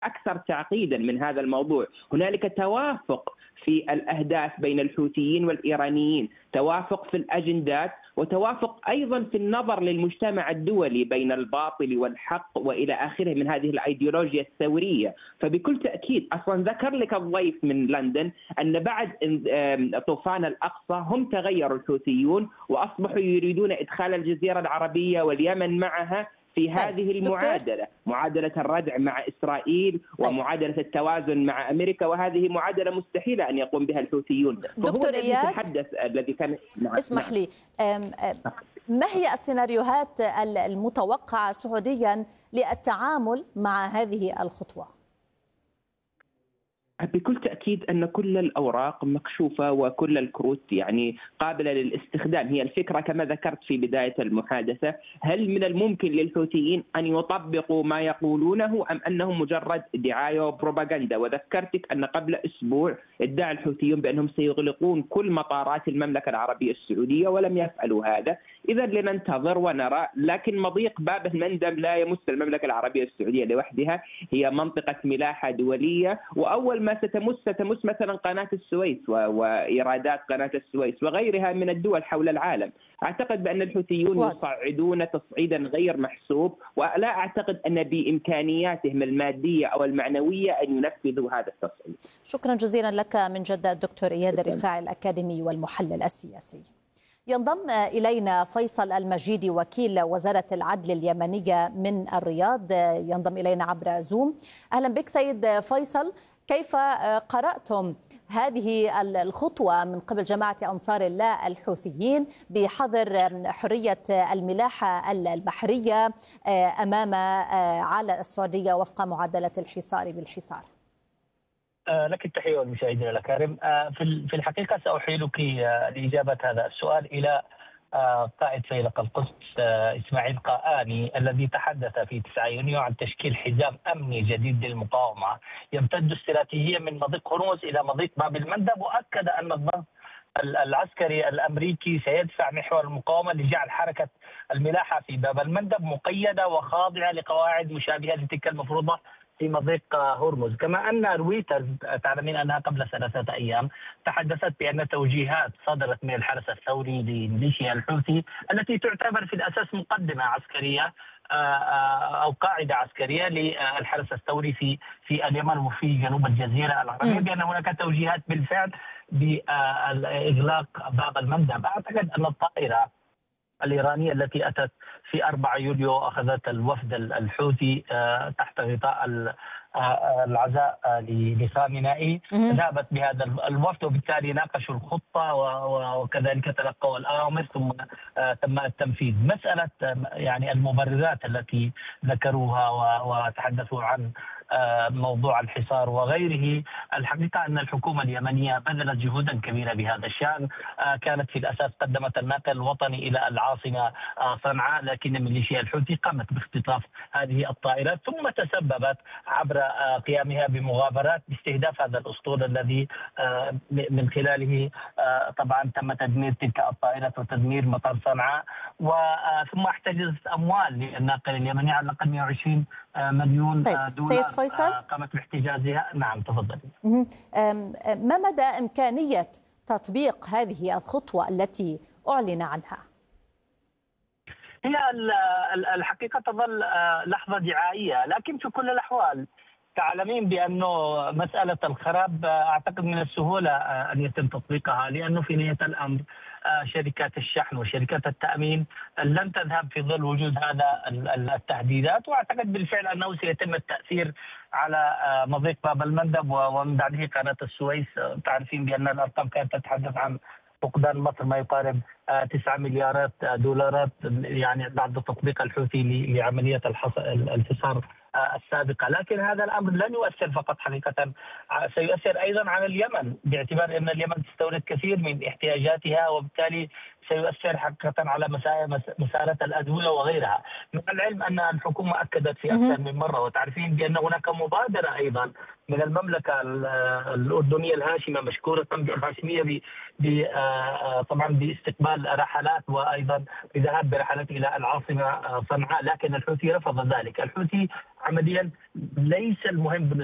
أكثر تعقيدا من هذا الموضوع. هنالك توافق في الأهداف بين الحوثيين والإيرانيين، توافق في الأجندات، وتوافق أيضا في النظر للمجتمع الدولي بين الباطل والحق وإلى آخره من هذه الأيديولوجيا الثورية. فبكل تأكيد أصلا ذكر لك الضيف من لندن أن بعد طوفان الأقصى هم تغيروا الحوثيون وأصبحوا يريدون إدخال الجزيرة العربية واليمن معها في هذه المعادلة، معادلة الردع مع إسرائيل ومعادلة التوازن مع أمريكا، وهذه معادلة مستحيلة أن يقوم بها الحوثيون. دكتور إياد، الذي كان اسمح لي، ما هي السيناريوهات المتوقعة سعوديا للتعامل مع هذه الخطوة؟ بكل تأكيد أن كل الأوراق مكشوفة وكل الكروت يعني قابلة للاستخدام. هي الفكرة كما ذكرت في بداية المحادثة، هل من الممكن للحوثيين أن يطبقوا ما يقولونه أم أنه مجرد دعاية وبروباغندا؟ وذكرتك أن قبل أسبوع ادعى الحوثيون بأنهم سيغلقون كل مطارات المملكة العربية السعودية ولم يفعلوا هذا. إذا لننتظر ونرى، لكن مضيق باب المندب لا يمس المملكة العربية السعودية لوحدها، هي منطقة ملاحة دولية، وأول ما ستمس مثلا قناة السويس وإيرادات قناة السويس وغيرها من الدول حول العالم. أعتقد بأن الحوثيون يصعدون تصعيدا غير محسوب، ولا أعتقد أن بإمكانياتهم المادية أو المعنوية أن ينفذوا هذا التصعيد. شكرا جزيلا لك من جدة الدكتور إياد الرفاعي الأكاديمي والمحلل السياسي. ينضم إلينا فيصل المجيدي وكيل وزارة العدل اليمنية من الرياض، ينضم إلينا عبر زوم. أهلا بك سيد فيصل، كيف قرأتم هذه الخطوة من قبل جماعة أنصار الله الحوثيين بحظر حرية الملاحة البحرية أمام على السعودية وفق معادلة الحصار بالحصار؟ لك التحية والمشاهدين الأكارم. في الحقيقة سأحيلك لإجابة هذا السؤال إلى قائد فيلق القدس إسماعيل قاآني، الذي تحدث في 9 يونيو عن تشكيل حزام أمني جديد للمقاومة يمتد استراتيجيا من مضيق هرمز إلى مضيق باب المندب، وأكد أن الضغط العسكري الأمريكي سيدفع محور المقاومة لجعل حركة الملاحة في باب المندب مقيدة وخاضعة لقواعد مشابهة لتلك المفروضة في مضيق هرمز. كما أن رويترز تعلمين أنها قبل 3 أيام تحدثت بأن توجيهات صدرت من الحرس الثوري لميليشيا الحوثي التي تعتبر في الأساس مقدمة عسكرية أو قاعدة عسكرية للحرس الثوري في اليمن وفي جنوب الجزيرة العربية، بأن هناك توجيهات بالفعل بإغلاق باب المندب. أعتقد أن الطائرة الإيرانية التي أتت في 4 يوليو أخذت الوفد الحوثي تحت غطاء العزاء لخامنئي، ذهبت بهذا الوفد وبالتالي ناقشوا الخطة وكذلك تلقوا الأوامر ثم تم التنفيذ. مسألة يعني المبررات التي ذكروها وتحدثوا عن موضوع الحصار وغيره، الحقيقة أن الحكومة اليمنية بذلت جهودا كبيرة بهذا الشأن. كانت في الأساس قدمت الناقل الوطني إلى العاصمة صنعاء، لكن ميليشيا الحوثي قامت باختطاف هذه الطائرات ثم تسببت عبر قيامها بمغامرات باستهداف هذا الأسطول الذي من خلاله طبعا تم تدمير تلك الطائرات وتدمير مطار صنعاء، ثم احتجزت أموال للناقل اليمني على الأقل 120 مليون دولار. سيد فيصل، قامت باحتجازها. نعم تفضل. ما مدى إمكانية تطبيق هذه الخطوة التي أعلن عنها؟ هي الحقيقة تظل لحظة دعائية، لكن في كل الأحوال تعلمين بأنه مسألة الخراب أعتقد من السهولة أن يتم تطبيقها، لأنه في نهاية الأمر شركات الشحن وشركات التأمين لن تذهب في ظل وجود هذا التهديدات، وأعتقد بالفعل أنه سيتم التأثير على مضيق باب المندب ومن بعده قناة السويس. تعرفين بأن الأرقام كانت تتحدث عن فقدان مصر ما يقارب 9 مليارات دولارات يعني بعد تطبيق الحوثي لعملية الحصار السابقة. لكن هذا الأمر لن يؤثر فقط، حقيقة سيؤثر أيضا على اليمن، باعتبار أن اليمن تستورد كثير من احتياجاتها، وبالتالي سيؤثر حقيقة على مسارة الأدوية وغيرها. مع العلم أن الحكومة أكدت في أكثر من مرة، وتعرفين بأن هناك مبادرة أيضا من المملكة الأردنية الهاشمة مشكورة بالهاشمية طبعا باستقبال رحلات وأيضا بذهاب برحلات إلى العاصمة صنعاء، لكن الحوثي رفض ذلك. الحوثي عمليا ليس المهم